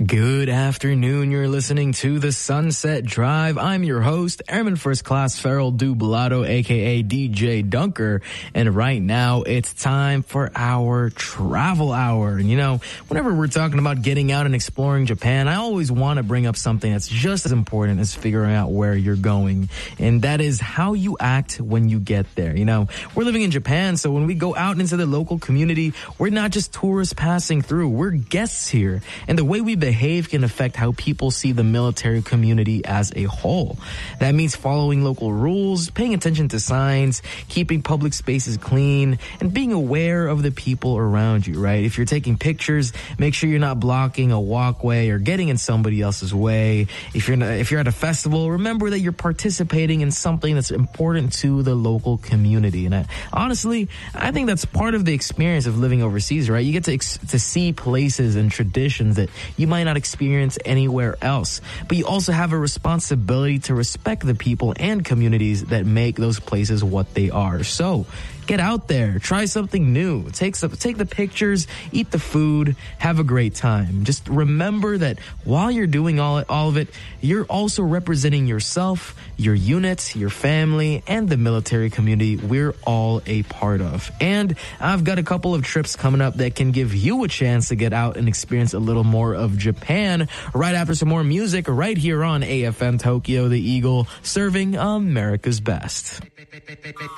Good afternoon. You're listening to The Sunset Drive. I'm your host, Airman First Class Farrell Dublato, a.k.a. DJ Dunker. And right now, it's time for our travel hour. And, you know, whenever we're talking about getting out and exploring Japan, I always want to bring up something that's just as important as figuring out where you're going. And that is how you act when you get there. You know, we're living in Japan, so when we go out into the local community, we're not just tourists passing through. We're guests here. And the way we behave can affect how people see the military community as a whole. That means following local rules, paying attention to signs, keeping public spaces clean, and being aware of the people around you, right? If you're taking pictures, make sure you're not blocking a walkway or getting in somebody else's way. If you're at a festival, remember that you're participating in something that's important to the local community. And honestly, I think that's part of the experience of living overseas, right? You get to see places and traditions that you might not experience anywhere else. But you also have a responsibility to respect the people and communities that make those places what they are. So get out there, try something new, take the pictures, eat the food, have a great time. Just remember that while you're doing all of it, you're also representing yourself, your unit, your family, and the military community we're all a part of. And I've got a couple of trips coming up that can give you a chance to get out and experience a little more of Japan right after some more music right here on AFM Tokyo, the Eagle, serving America's best.